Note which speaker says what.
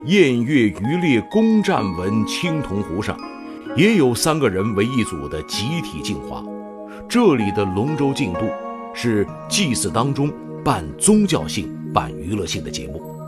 Speaker 1: 宴乐渔猎攻占文青铜湖上，也有3个人为一组的集体竞划。这里的龙舟竞渡是祭祀当中半宗教性半娱乐性的节目。